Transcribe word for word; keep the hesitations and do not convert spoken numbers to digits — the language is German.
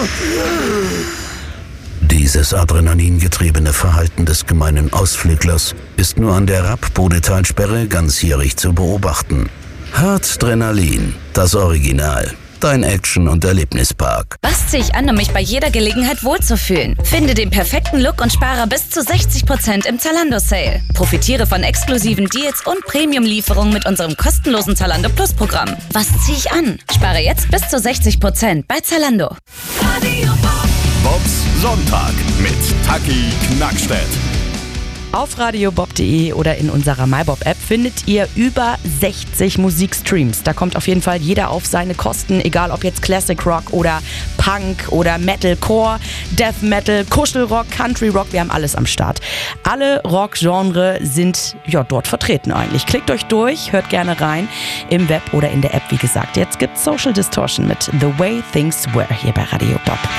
Dieses adrenalingetriebene Verhalten des gemeinen Ausflüglers ist nur an der Rapp-Bodetalsperre ganzjährig zu beobachten. Hartdrenalin, das Original. Dein Action- und Erlebnispark. Was ziehe ich an, um mich bei jeder Gelegenheit wohlzufühlen? Finde den perfekten Look und spare bis zu sechzig Prozent im Zalando-Sale. Profitiere von exklusiven Deals und Premium-Lieferungen mit unserem kostenlosen Zalando Plus-Programm. Was ziehe ich an? Spare jetzt bis zu sechzig Prozent bei Zalando. Bobs Sonntag mit Taki Knackstedt. Auf radiobob punkt de oder in unserer MyBob-App findet ihr über sechzig Musikstreams. Da kommt auf jeden Fall jeder auf seine Kosten, egal ob jetzt Classic Rock oder Punk oder Metalcore, Death Metal, Kuschelrock, Country Rock, wir haben alles am Start. Alle Rock-Genre sind ja dort vertreten eigentlich. Klickt euch durch, hört gerne rein im Web oder in der App, wie gesagt. Jetzt gibt's Social Distortion mit The Way Things Were hier bei Radio Bob.